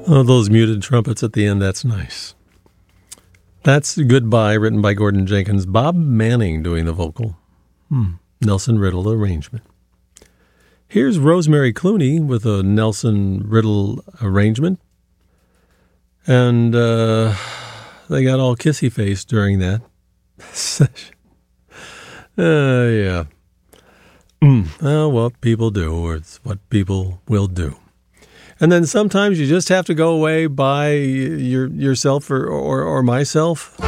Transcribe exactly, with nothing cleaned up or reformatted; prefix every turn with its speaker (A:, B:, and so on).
A: Oh, those muted trumpets at the end, that's nice. That's Goodbye, written by Gordon Jenkins. Bob Manning doing the vocal. Hmm. Nelson Riddle arrangement. Here's Rosemary Clooney with a Nelson Riddle arrangement. And uh, they got all kissy-faced during that session. Uh, yeah. Well, what people do, or it's what people will do. And then sometimes you just have to go away by your yourself or, or, or myself.